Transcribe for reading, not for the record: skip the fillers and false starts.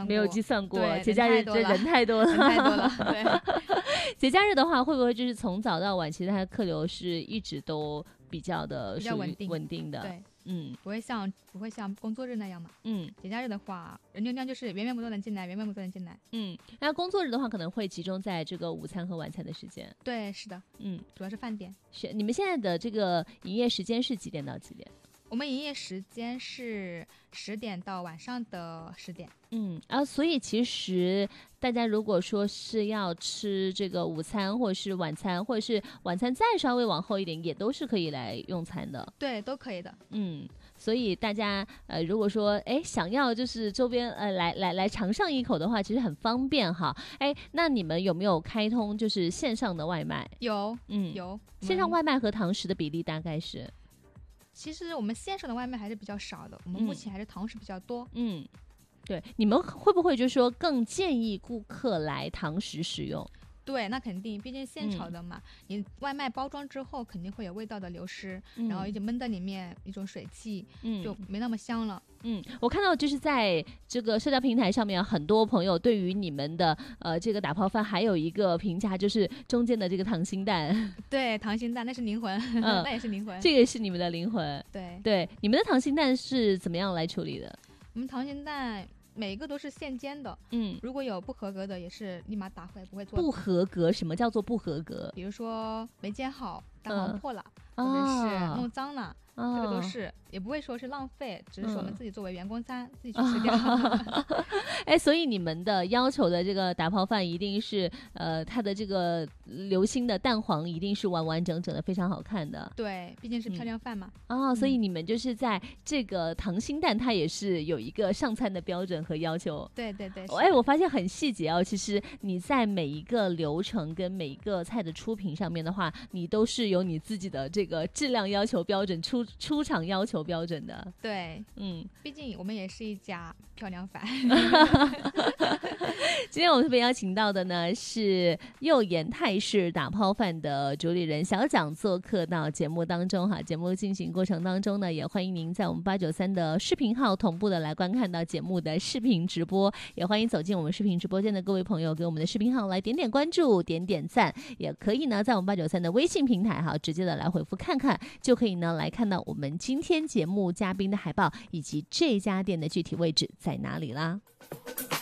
没有计算过， 对， 节假日这人太多了， 人太多了。对， 节假日的话，会不会就是从早到晚，其实它的客流是一直都比较稳定的？ 对，不会像工作日那样嘛。节假日的话，人流量就是源源不断的进来，源源不断的进来。 那工作日的话，可能会集中在这个午餐和晚餐的时间。 对，是的。主要是饭店。 是你们现在的这个营业时间是几点到几点？ 我们营业时间是10点到晚上的10点。 所以其实大家如果说是要吃这个午餐或者是晚餐，或者是晚餐再稍微往后一点，也都是可以来用餐的。 对，都可以的。 所以大家如果说想要就是周边来尝上一口的话，其实很方便哈。那你们有没有开通就是线上的外卖？ 有。有。 线上外卖和堂食的比例大概是？ 其实我们线上的外卖还是比较少的，我们目前还是堂食比较多。 对，你们会不会就是说更建议顾客来堂食使用？ 对，那肯定，毕竟现炒的嘛，你外卖包装之后肯定会有味道的流失，然后一直闷在里面，一种水汽，就没那么香了。 我看到就是在这个社交平台上面，很多朋友对于你们的这个打泡饭还有一个评价，就是中间的这个溏心蛋。 对，溏心蛋那是灵魂，那也是灵魂， 这个是你们的灵魂。对，你们的溏心蛋是怎么样来处理的？ 我们溏心蛋每一个都是现煎的。如果有不合格的，也是立马打回，不会做。 不合格？什么叫做不合格？ 比如说没煎好，蛋黄破了，或者是弄脏了。这个都是，也不会说是浪费，只是说我们自己作为员工餐，自己去吃掉。 所以你们的要求的这个打泡饭一定是它的这个流心的蛋黄一定是完完整整的，非常好看的。 对，毕竟是漂亮饭嘛。 所以你们就是在这个溏心蛋它也是有一个上餐的标准和要求。 对对对。 我发现很细节哦，其实你在每一个流程跟每一个菜的出品上面的话，你都是有你自己的这个质量要求标准，出厂要求标准的。 对，毕竟我们也是一家漂亮饭。 今天我们特别邀请到的呢是右岩泰式打泡饭的主理人小蒋做客到节目当中哈。节目进行过程当中呢，也欢迎您在我们893的视频号同步的来观看到节目的视频直播，也欢迎走进我们视频直播间的各位朋友给我们的视频号来点点关注，点点赞，也可以呢在我们893的微信平台哈直接的来回复看看，就可以呢来看到我们今天节目嘉宾的海报以及这家店的具体位置在哪里啦。